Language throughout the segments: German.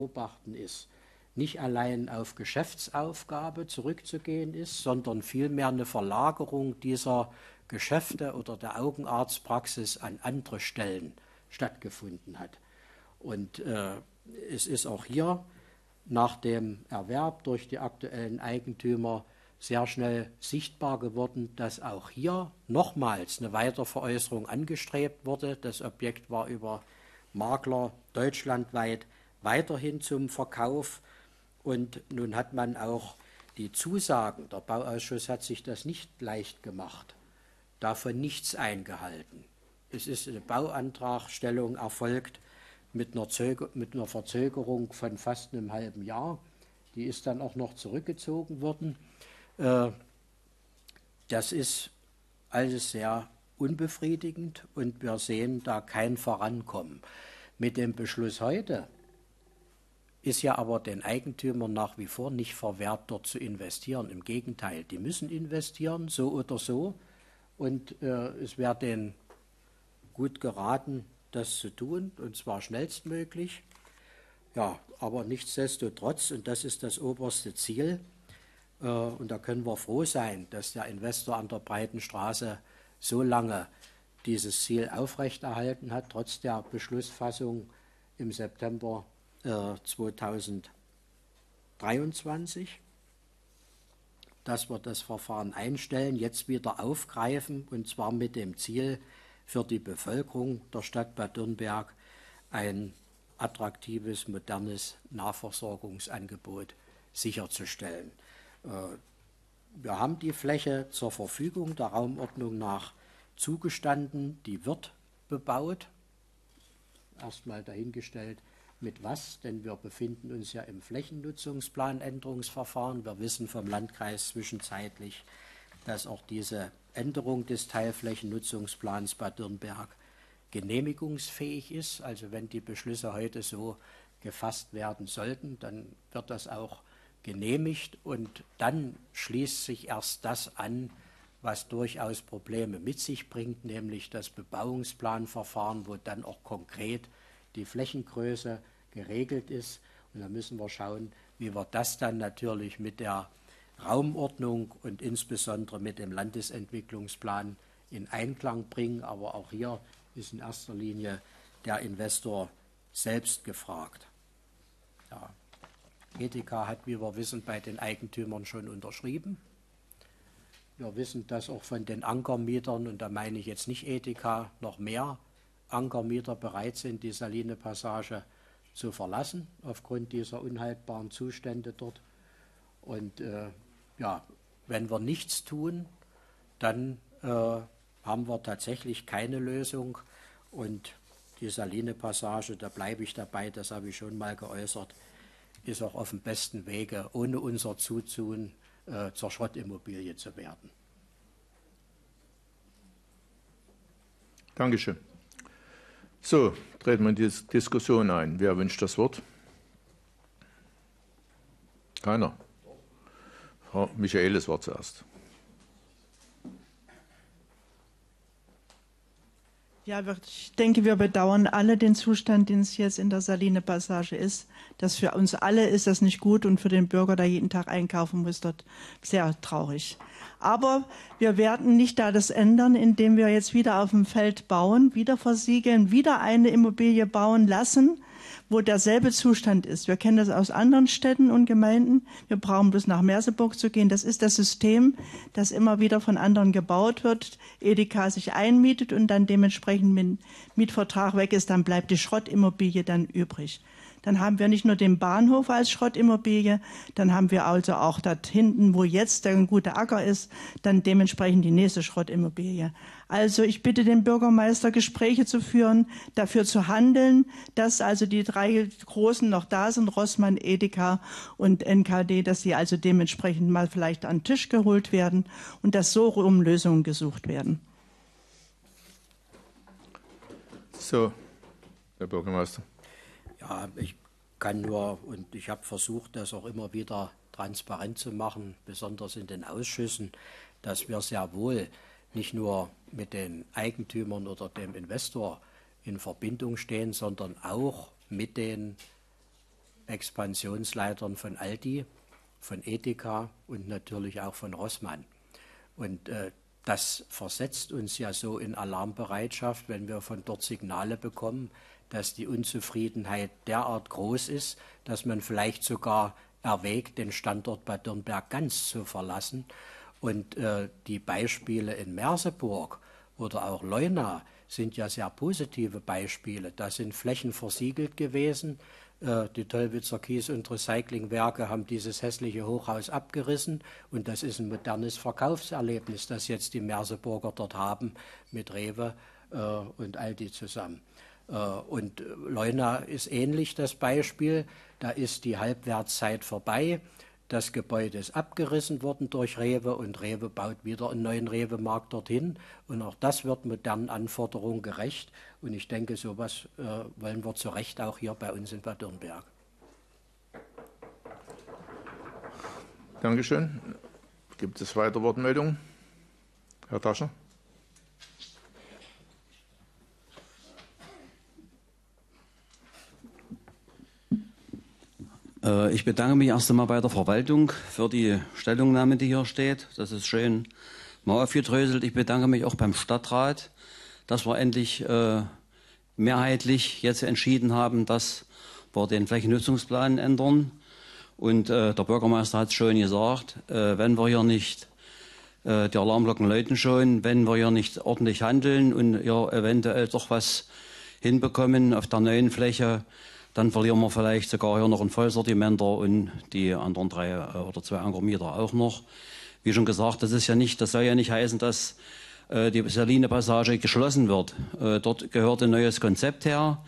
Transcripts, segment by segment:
beobachten ist, nicht allein auf Geschäftsaufgabe zurückzugehen ist, sondern vielmehr eine Verlagerung dieser Geschäfte oder der Augenarztpraxis an andere Stellen stattgefunden hat. Und es ist auch hier nach dem Erwerb durch die aktuellen Eigentümer sehr schnell sichtbar geworden, dass auch hier nochmals eine Weiterveräußerung angestrebt wurde. Das Objekt war über Makler deutschlandweit weiterhin zum Verkauf. Und nun hat man auch die Zusagen, der Bauausschuss hat sich das nicht leicht gemacht, davon nichts eingehalten. Es ist eine Bauantragstellung erfolgt mit einer Verzögerung von fast einem halben Jahr. Die ist dann auch noch zurückgezogen worden. Das ist alles sehr unbefriedigend und wir sehen da kein Vorankommen. Mit dem Beschluss heute ist ja aber den Eigentümern nach wie vor nicht verwehrt, dort zu investieren. Im Gegenteil, die müssen investieren, so oder so. Und es wäre denen gut geraten, das zu tun, und zwar schnellstmöglich. Ja, aber nichtsdestotrotz, und das ist das oberste Ziel, und da können wir froh sein, dass der Investor an der Breiten Straße so lange dieses Ziel aufrechterhalten hat, trotz der Beschlussfassung im September 2023, dass wir das Verfahren einstellen, jetzt wieder aufgreifen, und zwar mit dem Ziel, für die Bevölkerung der Stadt Bad Dürnberg ein attraktives, modernes Nahversorgungsangebot sicherzustellen. Wir haben die Fläche zur Verfügung, der Raumordnung nach zugestanden, die wird bebaut. Erstmal dahingestellt, mit was, denn wir befinden uns ja im Flächennutzungsplanänderungsverfahren. Wir wissen vom Landkreis zwischenzeitlich, dass auch diese Änderung des Teilflächennutzungsplans Bad Dürnberg genehmigungsfähig ist. Also wenn die Beschlüsse heute so gefasst werden sollten, dann wird das auch genehmigt und dann schließt sich erst das an, was durchaus Probleme mit sich bringt, nämlich das Bebauungsplanverfahren, wo dann auch konkret die Flächengröße geregelt ist. Und da müssen wir schauen, wie wir das dann natürlich mit der Raumordnung und insbesondere mit dem Landesentwicklungsplan in Einklang bringen. Aber auch hier ist in erster Linie der Investor selbst gefragt. Ja. Edeka hat, wie wir wissen, bei den Eigentümern schon unterschrieben. Wir wissen, dass auch von den Ankermietern, und da meine ich jetzt nicht Edeka, noch mehr Ankermieter bereit sind, die Saline-Passage zu verlassen, aufgrund dieser unhaltbaren Zustände dort. Und ja, wenn wir nichts tun, dann haben wir tatsächlich keine Lösung. Und die Saline-Passage, da bleibe ich dabei, das habe ich schon mal geäußert, ist auch auf dem besten Wege, ohne unser Zutun zur Schrottimmobilie zu werden. Dankeschön. So, treten wir in die Diskussion ein. Wer wünscht das Wort? Keiner. Frau Michaelis war zuerst. Ja, ich denke, wir bedauern alle den Zustand, den es jetzt in der Saline-Passage ist. Das für uns alle ist das nicht gut und für den Bürger, der jeden Tag einkaufen muss, dort sehr traurig. Aber wir werden nicht da das ändern, indem wir jetzt wieder auf dem Feld bauen, wieder versiegeln, wieder eine Immobilie bauen lassen, wo derselbe Zustand ist. Wir kennen das aus anderen Städten und Gemeinden. Wir brauchen bloß nach Merseburg zu gehen. Das ist das System, das immer wieder von anderen gebaut wird. Edeka sich einmietet und dann dementsprechend mit Mietvertrag weg ist, dann bleibt die Schrottimmobilie dann übrig. Dann haben wir nicht nur den Bahnhof als Schrottimmobilie, dann haben wir also auch dort hinten, wo jetzt ein guter Acker ist, dann dementsprechend die nächste Schrottimmobilie. Also ich bitte den Bürgermeister, Gespräche zu führen, dafür zu handeln, dass also die drei Großen noch da sind, Rossmann, Edeka und NKD, dass sie also dementsprechend mal vielleicht an den Tisch geholt werden und dass so um Lösungen gesucht werden. So, Herr Bürgermeister. Ja, ich kann nur, und ich habe versucht, das auch immer wieder transparent zu machen, besonders in den Ausschüssen, dass wir sehr wohl nicht nur mit den Eigentümern oder dem Investor in Verbindung stehen, sondern auch mit den Expansionsleitern von Aldi, von Edeka und natürlich auch von Rossmann. Und das versetzt uns ja so in Alarmbereitschaft, wenn wir von dort Signale bekommen, dass die Unzufriedenheit derart groß ist, dass man vielleicht sogar erwägt, den Standort Bad Dürnberg ganz zu verlassen. Und die Beispiele in Merseburg oder auch Leuna sind ja sehr positive Beispiele. Da sind Flächen versiegelt gewesen. Die Tollwitzer Kies- und Recyclingwerke haben dieses hässliche Hochhaus abgerissen. Und das ist ein modernes Verkaufserlebnis, das jetzt die Merseburger dort haben mit Rewe und Aldi zusammen. Und Leuna ist ähnlich das Beispiel. Da ist die Halbwertszeit vorbei. Das Gebäude ist abgerissen worden durch Rewe und Rewe baut wieder einen neuen Rewe-Markt dorthin. Und auch das wird modernen Anforderungen gerecht. Und ich denke, sowas wollen wir zu Recht auch hier bei uns in Bad Dürnberg. Dankeschön. Gibt es weitere Wortmeldungen? Herr Taschner. Ich bedanke mich erst einmal bei der Verwaltung für die Stellungnahme, die hier steht. Das ist schön mal aufgedröselt. Ich bedanke mich auch beim Stadtrat, dass wir endlich mehrheitlich jetzt entschieden haben, dass wir den Flächennutzungsplan ändern. Und der Bürgermeister hat es schon gesagt, wenn wir hier nicht die Alarmglocken läuten schon, wenn wir hier nicht ordentlich handeln und hier eventuell doch was hinbekommen auf der neuen Fläche, dann verlieren wir vielleicht sogar hier noch einen Vollsortimenter und die anderen 3 oder 2 Ankermieter auch noch. Wie schon gesagt, das soll ja nicht heißen, dass die Saline Passage geschlossen wird. Dort gehört ein neues Konzept her.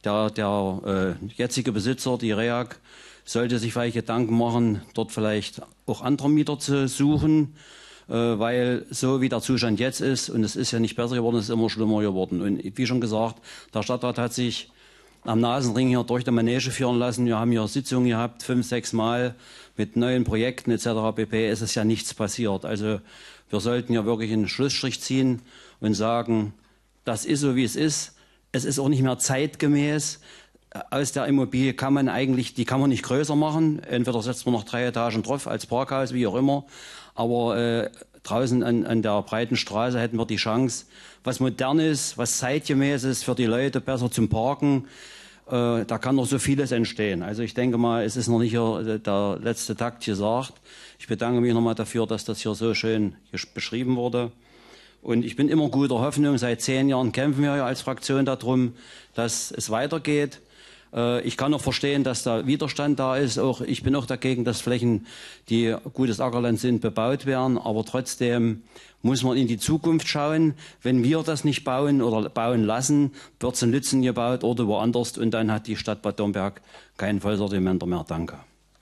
Der jetzige Besitzer, die REAG, sollte sich vielleicht Gedanken machen, dort vielleicht auch andere Mieter zu suchen, weil so wie der Zustand jetzt ist, und es ist ja nicht besser geworden, es ist immer schlimmer geworden. Und wie schon gesagt, der Stadtrat hat sich am Nasenring hier durch die Manege führen lassen. Wir haben hier Sitzungen gehabt, 5, 6 Mal mit neuen Projekten etc. pp. Es ist ja nichts passiert. Also wir sollten ja wirklich einen Schlussstrich ziehen und sagen, das ist so, wie es ist. Es ist auch nicht mehr zeitgemäß. Aus der Immobilie kann man nicht größer machen. Entweder setzt man noch 3 Etagen drauf als Parkhaus, wie auch immer. Aber draußen an der breiten Straße hätten wir die Chance, was Modernes, was Zeitgemäßes für die Leute, besser zum Parken. Da kann noch so vieles entstehen. Also ich denke mal, es ist noch nicht der letzte Takt gesagt. Ich bedanke mich nochmal dafür, dass das hier so schön beschrieben wurde. Und ich bin immer guter Hoffnung. Seit 10 Jahren kämpfen wir ja als Fraktion darum, dass es weitergeht. Ich kann auch verstehen, dass da Widerstand da ist. Ich bin auch dagegen, dass Flächen, die gutes Ackerland sind, bebaut werden. Aber trotzdem muss man in die Zukunft schauen. Wenn wir das nicht bauen oder bauen lassen, wird es in Lützen gebaut oder woanders. Und dann hat die Stadt Bad Dürnberg kein Vollsortimenter mehr. Danke.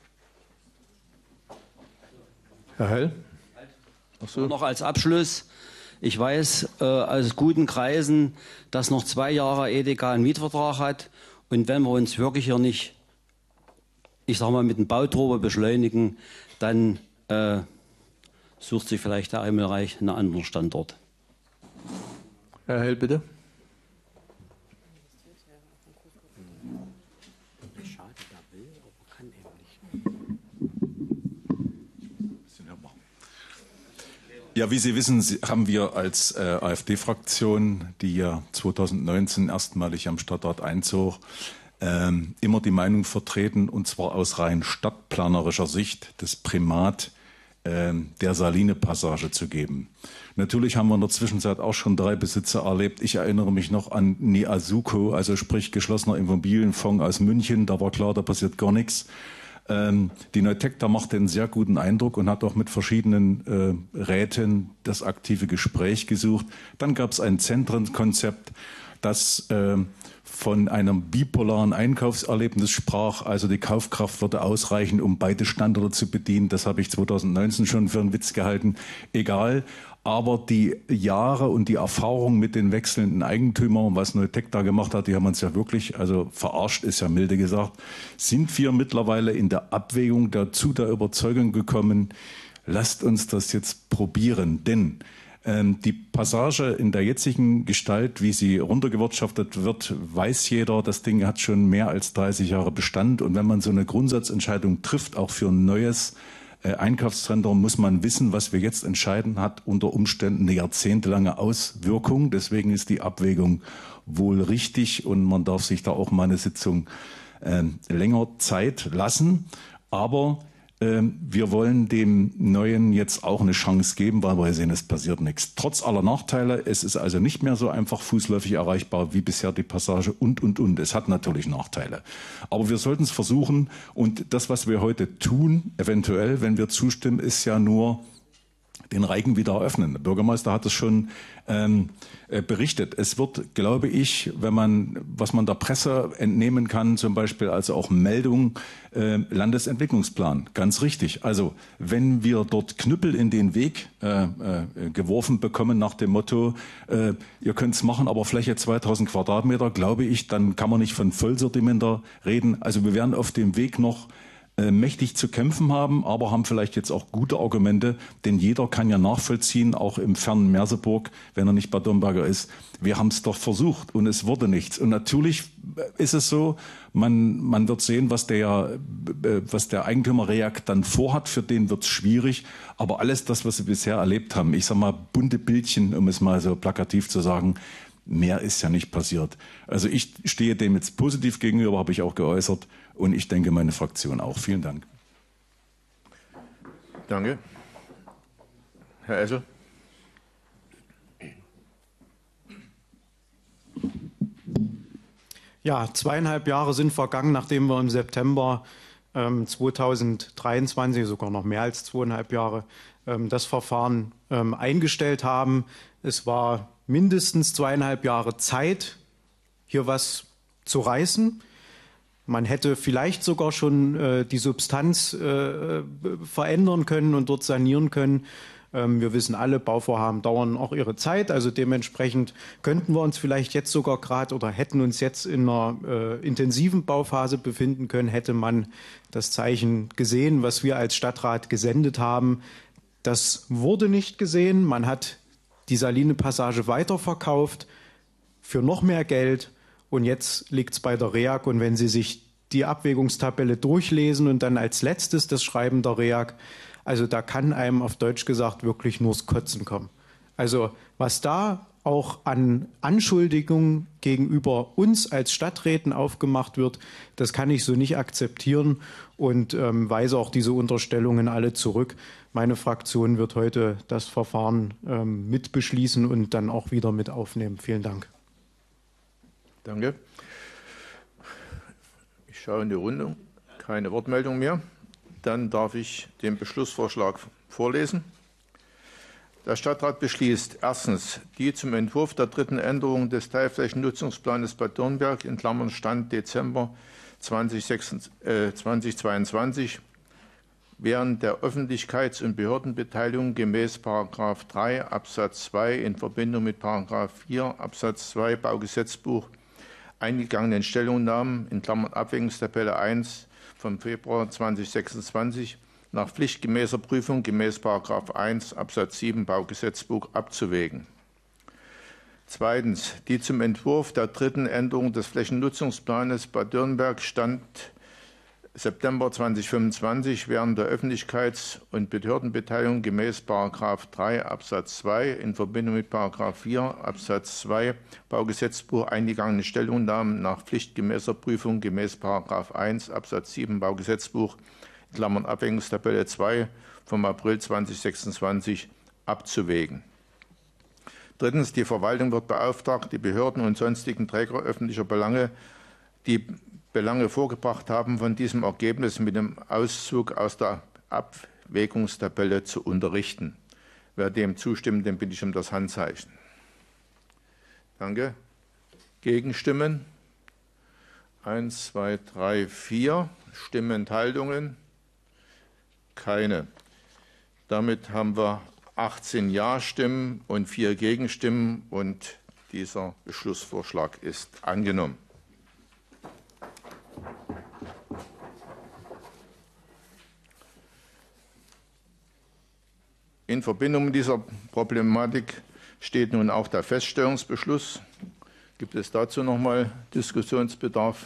Herr Hell? Ach so. Noch als Abschluss. Ich weiß aus guten Kreisen, dass noch 2 Jahre Edeka einen Mietvertrag hat. Und wenn wir uns wirklich hier nicht, ich sage mal, mit dem Bauturbo beschleunigen, dann sucht sich vielleicht der Himmelreich einen anderen Standort. Herr Hell, bitte. Ja, wie Sie wissen, haben wir als AfD-Fraktion, die ja 2019 erstmalig am Stadtrat einzog, immer die Meinung vertreten, und zwar aus rein stadtplanerischer Sicht, das Primat der Saline-Passage zu geben. Natürlich haben wir in der Zwischenzeit auch schon 3 Besitzer erlebt. Ich erinnere mich noch an Niasuko, also sprich geschlossener Immobilienfonds aus München. Da war klar, da passiert gar nichts. Die Neutecta macht einen sehr guten Eindruck und hat auch mit verschiedenen Räten das aktive Gespräch gesucht. Dann gab es ein Zentrenkonzept, das von einem bipolaren Einkaufserlebnis sprach. Also die Kaufkraft würde ausreichen, um beide Standorte zu bedienen. Das habe ich 2019 schon für einen Witz gehalten. Egal. Aber die Jahre und die Erfahrung mit den wechselnden Eigentümern, was Neutecta gemacht hat, die haben uns ja wirklich, also verarscht ist ja milde gesagt, sind wir mittlerweile in der Abwägung zu der Überzeugung gekommen, lasst uns das jetzt probieren. Denn Die Passage in der jetzigen Gestalt, wie sie runtergewirtschaftet wird, weiß jeder, das Ding hat schon mehr als 30 Jahre Bestand. Und wenn man so eine Grundsatzentscheidung trifft, auch für ein neues Einkaufszentrum, muss man wissen, was wir jetzt entscheiden, hat unter Umständen eine jahrzehntelange Auswirkung. Deswegen ist die Abwägung wohl richtig und man darf sich da auch mal eine Sitzung länger Zeit lassen. Aber wir wollen dem Neuen jetzt auch eine Chance geben, weil wir sehen, es passiert nichts. Trotz aller Nachteile, es ist also nicht mehr so einfach fußläufig erreichbar wie bisher die Passage und. Es hat natürlich Nachteile. Aber wir sollten es versuchen und das, was wir heute tun, eventuell, wenn wir zustimmen, ist ja nur den Reigen wieder eröffnen. Der Bürgermeister hat es schon berichtet. Es wird, glaube ich, was man der Presse entnehmen kann, zum Beispiel also auch Meldung, Landesentwicklungsplan, ganz richtig. Also wenn wir dort Knüppel in den Weg geworfen bekommen nach dem Motto, ihr könnt es machen, aber Fläche 2000 Quadratmeter, glaube ich, dann kann man nicht von Vollsortimenter reden. Also wir werden auf dem Weg noch mächtig zu kämpfen haben, aber haben vielleicht jetzt auch gute Argumente, denn jeder kann ja nachvollziehen, auch im fernen Merseburg, wenn er nicht Bad Domberger ist, wir haben es doch versucht und es wurde nichts. Und natürlich ist es so, man wird sehen, was der Eigentümer REAG dann vorhat, für den wird es schwierig, aber alles das, was wir bisher erlebt haben, ich sag mal bunte Bildchen, um es mal so plakativ zu sagen, mehr ist ja nicht passiert. Also ich stehe dem jetzt positiv gegenüber, habe ich auch geäußert. Und ich denke, meine Fraktion auch. Vielen Dank. Danke. Herr Essel. Ja, 2,5 Jahre sind vergangen, nachdem wir im September 2023, sogar noch mehr als 2,5 Jahre, das Verfahren eingestellt haben. Es war mindestens 2,5 Jahre Zeit, hier was zu reißen. Man hätte vielleicht sogar schon die Substanz verändern können und dort sanieren können. Wir wissen alle, Bauvorhaben dauern auch ihre Zeit. Also dementsprechend könnten wir uns vielleicht jetzt sogar gerade oder hätten uns jetzt in einer intensiven Bauphase befinden können, hätte man das Zeichen gesehen, was wir als Stadtrat gesendet haben. Das wurde nicht gesehen. Man hat die Saline-Passage weiterverkauft für noch mehr Geld. Und jetzt liegt es bei der REAG. Und wenn Sie sich die Abwägungstabelle durchlesen und dann als letztes das Schreiben der REAG, also da kann einem auf Deutsch gesagt wirklich nur das Kotzen kommen. Also was da auch an Anschuldigungen gegenüber uns als Stadträten aufgemacht wird, das kann ich so nicht akzeptieren und weise auch diese Unterstellungen alle zurück. Meine Fraktion wird heute das Verfahren mit beschließen und dann auch wieder mit aufnehmen. Vielen Dank. Danke. Ich schaue in die Runde. Keine Wortmeldung mehr. Dann darf ich den Beschlussvorschlag vorlesen. Der Stadtrat beschließt erstens die zum Entwurf der dritten Änderung des Teilflächennutzungsplanes Bad Dornberg in Klammern Stand Dezember 2022 während der Öffentlichkeits- und Behördenbeteiligung gemäß § 3 Absatz 2 in Verbindung mit § 4 Absatz 2 Baugesetzbuch eingegangenen Stellungnahmen in Klammern Abwägungstabelle 1 vom Februar 2026 nach pflichtgemäßer Prüfung gemäß § 1 Absatz 7 Baugesetzbuch abzuwägen. Zweitens, die zum Entwurf der dritten Änderung des Flächennutzungsplanes Bad Dürnberg Stand September 2025 während der Öffentlichkeits- und Behördenbeteiligung gemäß § 3 Absatz 2 in Verbindung mit § 4 Absatz 2 Baugesetzbuch eingegangene Stellungnahmen nach pflichtgemäßer Prüfung gemäß § 1 Absatz 7 Baugesetzbuch in Klammern Abwägungstabelle 2 vom April 2026 abzuwägen. Drittens, die Verwaltung wird beauftragt, die Behörden und sonstigen Träger öffentlicher Belange, die Belange vorgebracht haben, von diesem Ergebnis mit dem Auszug aus der Abwägungstabelle zu unterrichten. Wer dem zustimmt, den bitte ich um das Handzeichen. Danke. Gegenstimmen? 1, 2, 3, 4. Stimmenthaltungen? Keine. Damit haben wir 18 Ja-Stimmen und 4 Gegenstimmen und dieser Beschlussvorschlag ist angenommen. In Verbindung mit dieser Problematik steht nun auch der Feststellungsbeschluss. Gibt es dazu noch mal Diskussionsbedarf?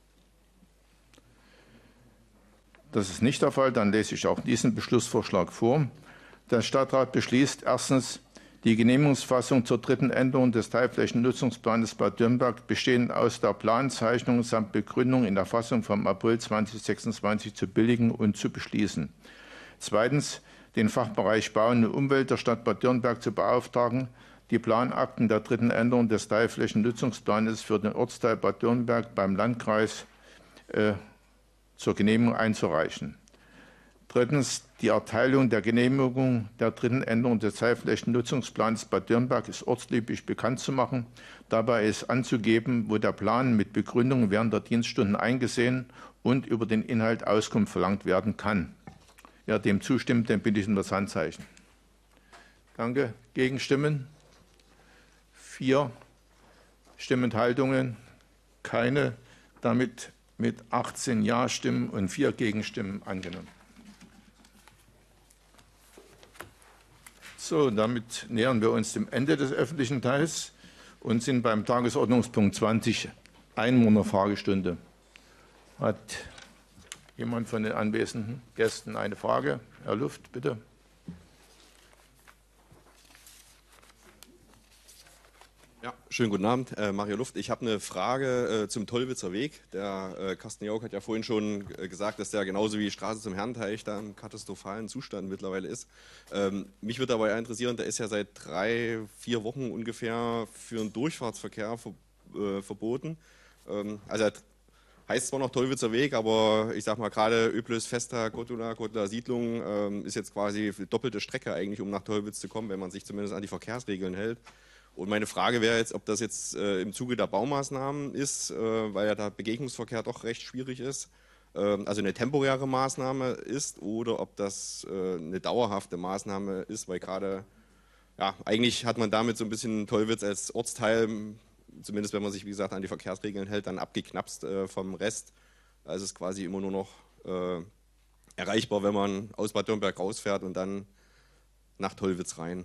Das ist nicht der Fall. Dann lese ich auch diesen Beschlussvorschlag vor. Der Stadtrat beschließt erstens, die Genehmigungsfassung zur dritten Änderung des Teilflächennutzungsplanes Bad Dürnberg, bestehend aus der Planzeichnung samt Begründung in der Fassung vom April 2026 zu billigen und zu beschließen. Zweitens, den Fachbereich Bau und Umwelt der Stadt Bad Dürnberg zu beauftragen, die Planakten der dritten Änderung des Teilflächennutzungsplanes für den Ortsteil Bad Dürnberg beim Landkreis zur Genehmigung einzureichen. Drittens, die Erteilung der Genehmigung der dritten Änderung des Teilflächennutzungsplans Bad Dürnberg ist ortstypisch bekannt zu machen. Dabei ist anzugeben, wo der Plan mit Begründung während der Dienststunden eingesehen und über den Inhalt Auskunft verlangt werden kann. Wer dem zustimmt, den bitte ich um das Handzeichen. Danke. Gegenstimmen? 4. Stimmenthaltungen? Keine. Damit mit 18 Ja-Stimmen und 4 Gegenstimmen angenommen. So, damit nähern wir uns dem Ende des öffentlichen Teils und sind beim Tagesordnungspunkt 20, Einwohnerfragestunde. Hat jemand von den anwesenden Gästen eine Frage? Herr Luft, bitte. Ja, schönen guten Abend, Mario Luft. Ich habe eine Frage zum Tollwitzer Weg. Der Carsten Jauch hat ja vorhin schon gesagt, dass der genauso wie Straße zum Herrenteich da im katastrophalen Zustand mittlerweile ist. Mich würde aber eher interessieren, der ist ja seit 3-4 Wochen ungefähr für den Durchfahrtsverkehr verboten. Also heißt zwar noch Tollwitzer Weg, aber ich sag mal gerade Öblös, Vesta, Gotula Siedlung ist jetzt quasi die doppelte Strecke eigentlich, um nach Tollwitz zu kommen, wenn man sich zumindest an die Verkehrsregeln hält. Und meine Frage wäre jetzt, ob das jetzt im Zuge der Baumaßnahmen ist, weil ja der Begegnungsverkehr doch recht schwierig ist, also eine temporäre Maßnahme ist, oder ob das eine dauerhafte Maßnahme ist, weil gerade, ja, eigentlich hat man damit so ein bisschen Tollwitz als Ortsteil, zumindest wenn man sich, wie gesagt, an die Verkehrsregeln hält, dann abgeknapst vom Rest. Also es ist quasi immer nur noch erreichbar, wenn man aus Bad Dürnberg rausfährt und dann nach Tollwitz rein.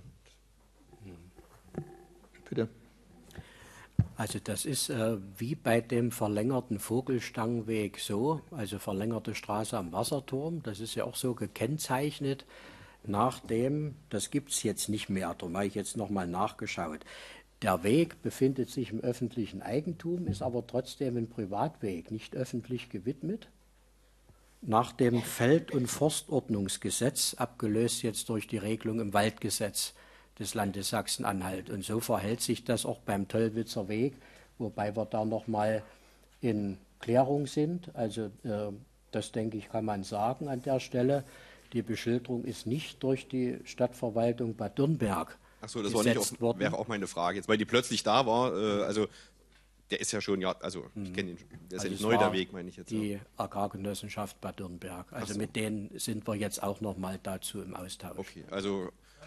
Bitte. Also das ist wie bei dem verlängerten Vogelstangweg so, also verlängerte Straße am Wasserturm, das ist ja auch so gekennzeichnet, nachdem, das gibt es jetzt nicht mehr, darum habe ich jetzt nochmal nachgeschaut. Der Weg befindet sich im öffentlichen Eigentum, ist aber trotzdem ein Privatweg, nicht öffentlich gewidmet. Nach dem Feld- und Forstordnungsgesetz, abgelöst jetzt durch die Regelung im Waldgesetz des Landes Sachsen-Anhalt. Und so verhält sich das auch beim Tollwitzer Weg, wobei wir da nochmal in Klärung sind. Also das, denke ich, kann man sagen an der Stelle. Die Beschilderung ist nicht durch die Stadtverwaltung Bad Dürnberg Achso, das gesetzt worden. wäre auch meine Frage jetzt, weil die plötzlich da war. Also der ist ja schon, ja, also ich kenne ihn, der ist ja nicht neu, der Weg, meine ich jetzt. Die Agrargenossenschaft Bad Dürnberg. Also mit denen sind wir jetzt auch nochmal dazu im Austausch. Okay, also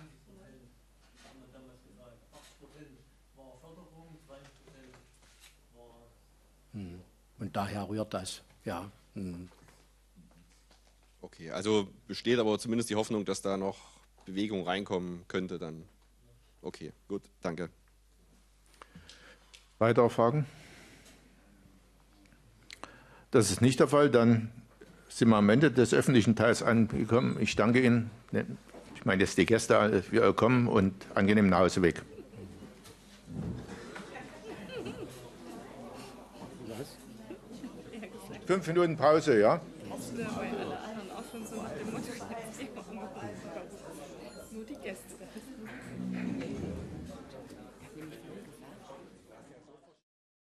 Und daher rührt das, ja. okay, also besteht aber zumindest die Hoffnung, dass da noch Bewegung reinkommen könnte dann. Okay, gut, danke. Weitere Fragen? Das ist nicht der Fall. Dann sind wir am Ende des öffentlichen Teils angekommen. Ich danke Ihnen. Ich meine jetzt die Gäste für Ihr Kommen und angenehmen Nachhauseweg. 5 Minuten Pause, ja? Weil alle anderen auch schon so nach dem Motto, nur die Gäste.